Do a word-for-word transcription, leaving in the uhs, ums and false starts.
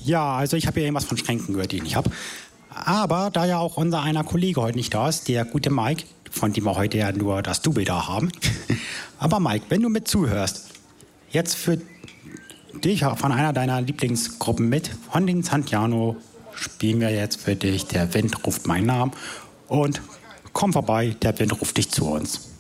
Ja, also ich habe ja irgendwas von Schränken gehört, die ich nicht habe. Aber da ja auch unser einer Kollege heute nicht da ist, der gute Mike, von dem wir heute ja nur das Double da haben. Aber Mike, wenn du mit zuhörst, jetzt für dich von einer deiner Lieblingsgruppen mit, von den Santiano, spielen wir jetzt für dich Der Wind ruft meinen Namen und komm vorbei, der Wind ruft dich zu uns.